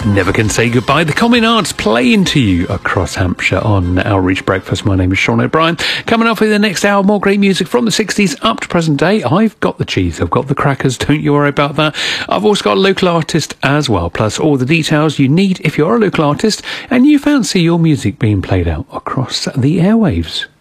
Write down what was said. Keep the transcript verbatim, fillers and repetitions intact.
Never Can Say Goodbye. The Common Arts playing to you across Hampshire on Outreach Breakfast. My name is Sean O'Brien. Coming up for the next hour, more great music from the sixties up to present day. I've got the cheese, I've got the crackers, don't you worry about that. I've also got a local artist as well, plus all the details you need if you're a local artist and you fancy your music being played out across the airwaves.